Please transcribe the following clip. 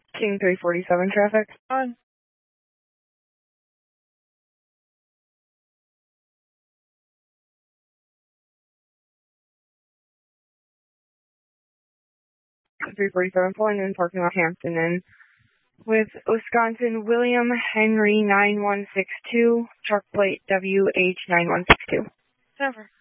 King 347 traffic. On. King 347 pulling in parking lot Hampton Inn with Wisconsin William Henry 9162, truck plate WH9162. Never.